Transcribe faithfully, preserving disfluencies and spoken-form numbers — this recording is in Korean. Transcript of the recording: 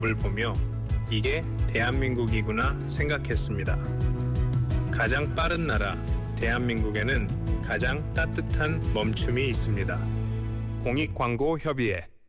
을 보며 이게 대한민국이구나 생각했습니다. 가장 빠른 나라 대한민국에는 가장 따뜻한 멈춤이 있습니다. 공익광고협의회